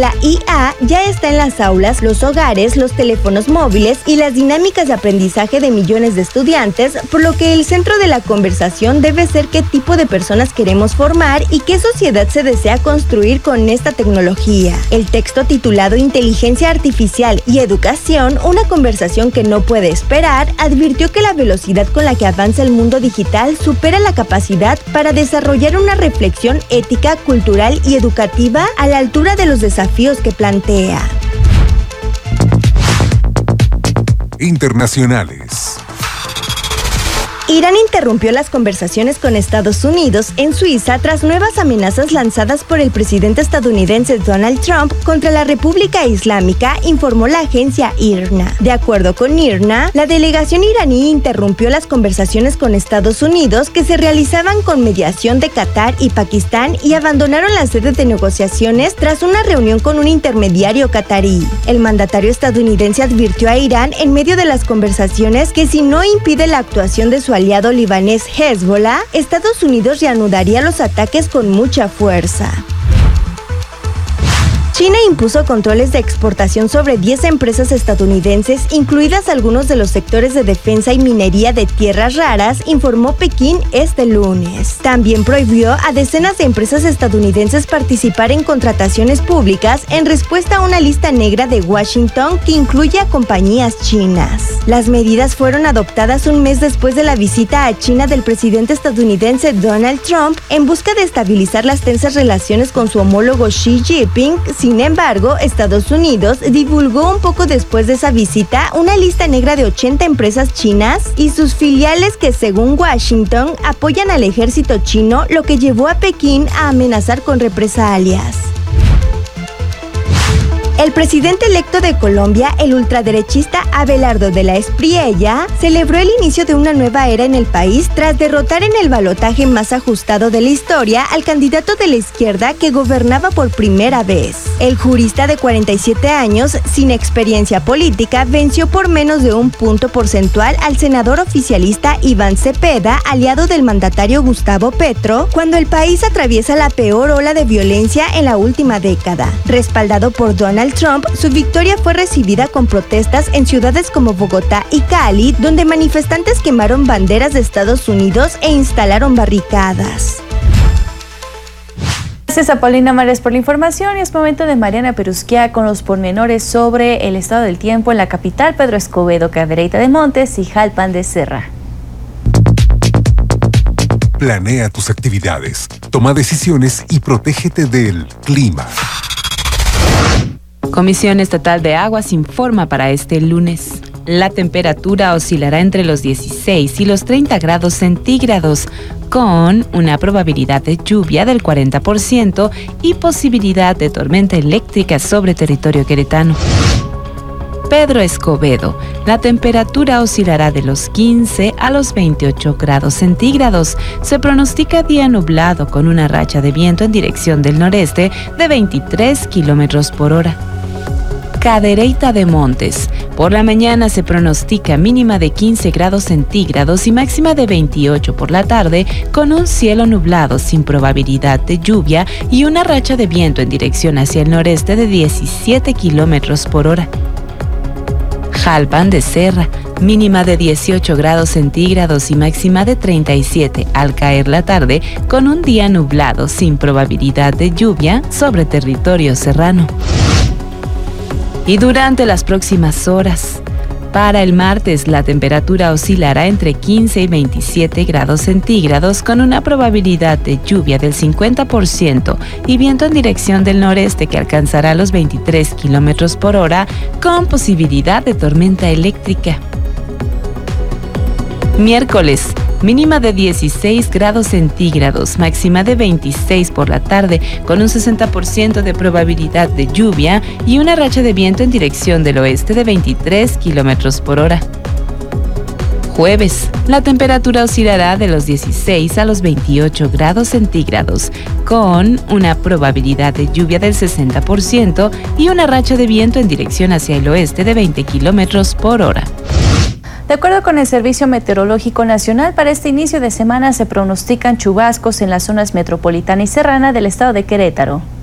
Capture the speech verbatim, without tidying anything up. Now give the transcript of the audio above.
La I A ya está en las aulas, los hogares, los teléfonos móviles y las dinámicas de aprendizaje de millones de estudiantes, por lo que el centro de la conversación debe ser qué tipo de personas queremos formar y qué sociedad se desea construir con esta tecnología. El texto titulado Inteligencia Artificial y Educación, una conversación que no puede esperar, advirtió que la velocidad con la que avanza el mundo digital supera la capacidad para desarrollar una reflexión ética, cultural y educativa a la altura de los desafíos que plantea. Internacionales. Irán interrumpió las conversaciones con Estados Unidos en Suiza tras nuevas amenazas lanzadas por el presidente estadounidense Donald Trump contra la República Islámica, informó la agencia I R N A. De acuerdo con I R N A, la delegación iraní interrumpió las conversaciones con Estados Unidos que se realizaban con mediación de Qatar y Pakistán y abandonaron la sede de negociaciones tras una reunión con un intermediario qatarí. El mandatario estadounidense advirtió a Irán en medio de las conversaciones que si no impide la actuación de su aliado libanés Hezbollah, Estados Unidos reanudaría los ataques con mucha fuerza. China impuso controles de exportación sobre diez empresas estadounidenses, incluidas algunos de los sectores de defensa y minería de tierras raras, informó Pekín este lunes. También prohibió a decenas de empresas estadounidenses participar en contrataciones públicas en respuesta a una lista negra de Washington que incluye a compañías chinas. Las medidas fueron adoptadas un mes después de la visita a China del presidente estadounidense Donald Trump en busca de estabilizar las tensas relaciones con su homólogo Xi Jinping. Sin embargo, Estados Unidos divulgó un poco después de esa visita una lista negra de ochenta empresas chinas y sus filiales que, según Washington, apoyan al ejército chino, lo que llevó a Pekín a amenazar con represalias. El presidente electo de Colombia, el ultraderechista Abelardo de la Espriella, celebró el inicio de una nueva era en el país tras derrotar en el balotaje más ajustado de la historia al candidato de la izquierda que gobernaba por primera vez. El jurista de cuarenta y siete años, sin experiencia política, venció por menos de un punto porcentual al senador oficialista Iván Cepeda, aliado del mandatario Gustavo Petro, cuando el país atraviesa la peor ola de violencia en la última década. Respaldado por Donald Trump, su victoria fue recibida con protestas en ciudades como Bogotá y Cali, donde manifestantes quemaron banderas de Estados Unidos e instalaron barricadas. Gracias a Paulina Mares por la información y es momento de Mariana Perusquia con los pormenores sobre el estado del tiempo en la capital, Pedro Escobedo, Cadereyta de Montes y Jalpan de Serra. Planea tus actividades, toma decisiones y protégete del clima. Comisión Estatal de Aguas informa para este lunes. La temperatura oscilará entre los dieciséis y los treinta grados centígrados, con una probabilidad de lluvia del cuarenta por ciento y posibilidad de tormenta eléctrica sobre territorio queretano. Pedro Escobedo, la temperatura oscilará de los quince a los veintiocho grados centígrados. Se pronostica día nublado con una racha de viento en dirección del noreste de veintitrés kilómetros por hora. Cadereyta de Montes. Por la mañana se pronostica mínima de quince grados centígrados y máxima de veintiocho por la tarde, con un cielo nublado sin probabilidad de lluvia y una racha de viento en dirección hacia el noreste de diecisiete kilómetros por hora. Jalpan de Serra, mínima de dieciocho grados centígrados y máxima de treinta y siete al caer la tarde, con un día nublado sin probabilidad de lluvia sobre territorio serrano. Y durante las próximas horas, para el martes la temperatura oscilará entre quince y veintisiete grados centígrados con una probabilidad de lluvia del cincuenta por ciento y viento en dirección del noreste que alcanzará los veintitrés kilómetros por hora con posibilidad de tormenta eléctrica. Miércoles, mínima de dieciséis grados centígrados, máxima de veintiséis por la tarde, con un sesenta por ciento de probabilidad de lluvia y una racha de viento en dirección del oeste de veintitrés kilómetros por hora. Jueves, la temperatura oscilará de los dieciséis a los veintiocho grados centígrados, con una probabilidad de lluvia del sesenta por ciento y una racha de viento en dirección hacia el oeste de veinte kilómetros por hora. De acuerdo con el Servicio Meteorológico Nacional, para este inicio de semana se pronostican chubascos en las zonas metropolitana y serrana del estado de Querétaro.